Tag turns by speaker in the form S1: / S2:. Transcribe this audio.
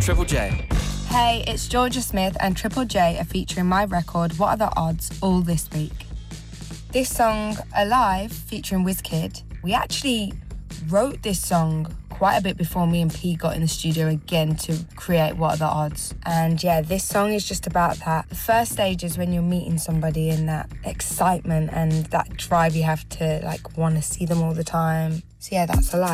S1: Triple J.
S2: Hey, it's Georgia Smith and Triple J are featuring my record, What Are the Odds, all this week. This song, Alive, featuring Wizkid, we actually wrote this song quite a bit before me and P got in the studio again to create What Are the Odds. And yeah, this song is just about that. The first stage is when you're meeting somebody and that excitement and that drive you have to want to see them all the time. So yeah, that's Alive.